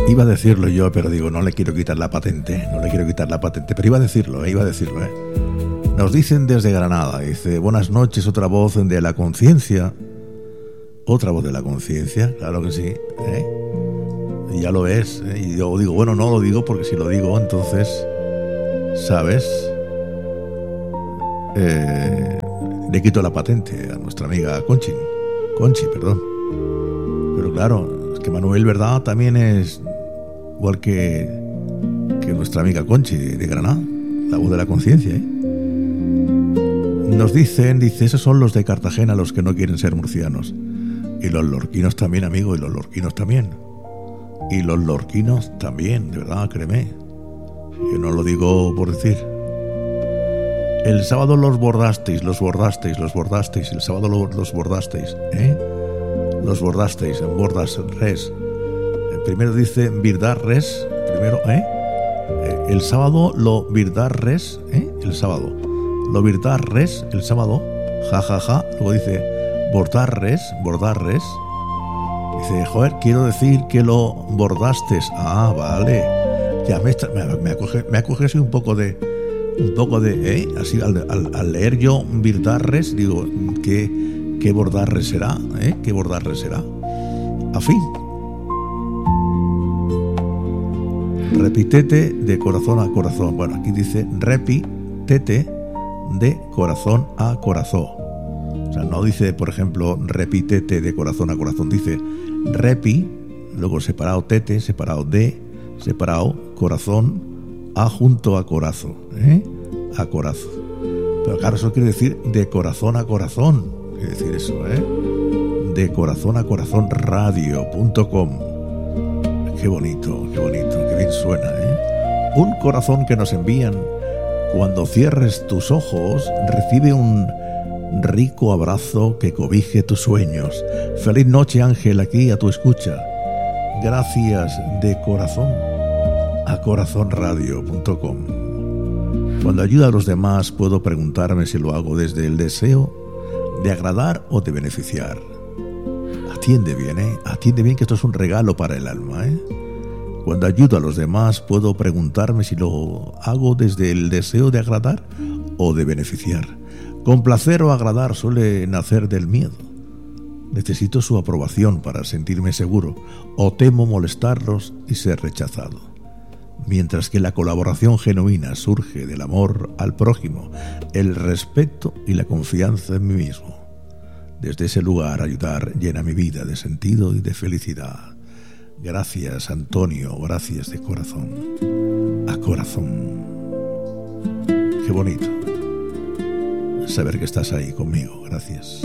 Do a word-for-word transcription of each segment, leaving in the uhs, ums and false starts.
Iba a decirlo yo, pero digo, no le quiero quitar la patente, no le quiero quitar la patente, pero iba a decirlo, eh, iba a decirlo, eh. Nos dicen desde Granada, dice, buenas noches, otra voz de la conciencia, otra voz de la conciencia, claro que sí, ¿eh? Y ya lo ves, ¿eh? Y yo digo, bueno, no lo digo porque si lo digo, entonces, ¿sabes? Eh, le quito la patente a nuestra amiga Conchi, Conchi, perdón. Pero claro, es que Manuel, ¿verdad? También es igual que, que nuestra amiga Conchi de, de Granada, la voz de la conciencia, ¿eh? Nos dicen, dice, esos son los de Cartagena los que no quieren ser murcianos. Y los lorquinos también, amigo, y los lorquinos también. Y los lorquinos también, de verdad, créeme. Yo no lo digo por decir. El sábado los bordasteis, los bordasteis, los bordasteis. El sábado los, los bordasteis, ¿eh? Los bordasteis, en bordas res. Primero dice virdar res, primero, ¿eh? El sábado lo virdar res, ¿eh? El sábado. Lo virdar res, el sábado, ja, ja, ja. Luego dice bordar res, bordar res. Dice, joder, quiero decir que lo bordastes. Ah, vale. Ya me, me, me, acoge, me acoge así un poco de, un poco de, ¿eh? Así al, al, al leer yo virdar res, digo, ¿qué, qué bordar res será? ¿Eh? ¿Qué bordar res será? A fin. Repitete de corazón a corazón. Bueno, aquí dice repitete de corazón a corazón. O sea, no dice, por ejemplo, repitete de corazón a corazón. Dice repi, luego separado tete, separado de, separado corazón, a junto a corazón, ¿eh? A corazón. Pero claro, eso quiere decir de corazón a corazón. Quiere decir eso, ¿eh? De corazón a corazón radio punto com. Qué bonito, qué bonito, qué bien suena, ¿eh? Un corazón que nos envían. Cuando cierres tus ojos, recibe un rico abrazo que cobije tus sueños. Feliz noche, Ángel, aquí a tu escucha. Gracias de corazón a corazón radio punto com. Cuando ayudo a los demás, puedo preguntarme si lo hago desde el deseo de agradar o de beneficiar. Atiende bien, ¿eh? Atiende bien que esto es un regalo para el alma, ¿eh? Cuando ayudo a los demás, puedo preguntarme si lo hago desde el deseo de agradar o de beneficiar. Complacer o agradar suele nacer del miedo. Necesito su aprobación para sentirme seguro, o temo molestarlos y ser rechazado. Mientras que la colaboración genuina surge del amor al prójimo, el respeto y la confianza en mí mismo. Desde ese lugar, ayudar llena mi vida de sentido y de felicidad. Gracias, Antonio, gracias de corazón a corazón. Qué bonito saber que estás ahí conmigo, gracias.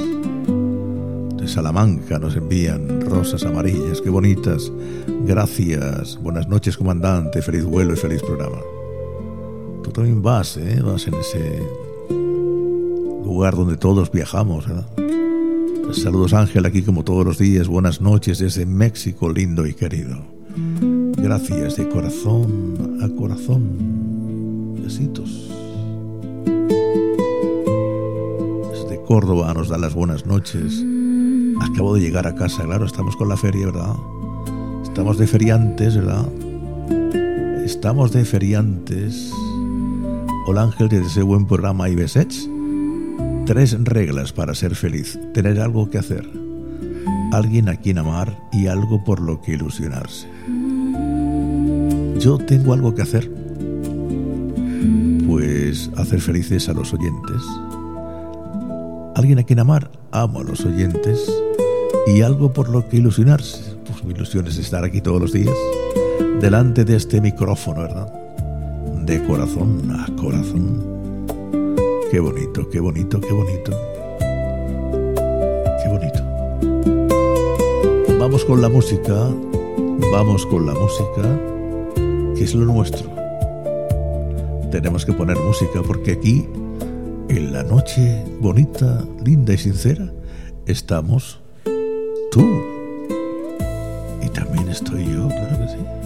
De Salamanca nos envían rosas amarillas, qué bonitas. Gracias, buenas noches, comandante, feliz vuelo y feliz programa. Tú también vas, ¿eh? Vas en ese lugar donde todos viajamos, ¿verdad? Saludos, Ángel, aquí como todos los días. Buenas noches desde México, lindo y querido. Gracias de corazón a corazón. Besitos. Desde Córdoba nos da las buenas noches. Acabo de llegar a casa, claro, estamos con la feria, ¿verdad? Estamos de feriantes, ¿verdad? Estamos de feriantes. Hola, Ángel, te deseo buen programa y besets. Tres reglas para ser feliz. Tener algo que hacer, alguien a quien amar y algo por lo que ilusionarse. Yo tengo algo que hacer. Pues hacer felices a los oyentes. Alguien a quien amar, amo a los oyentes. Y algo por lo que ilusionarse. Pues mi ilusión es estar aquí todos los días, delante de este micrófono, ¿verdad? De corazón a corazón. Qué bonito, qué bonito, qué bonito. Qué bonito. Vamos con la música. Vamos con la música, que es lo nuestro. Tenemos que poner música porque aquí, en la noche bonita, linda y sincera, estamos tú. Y también estoy yo, claro que sí.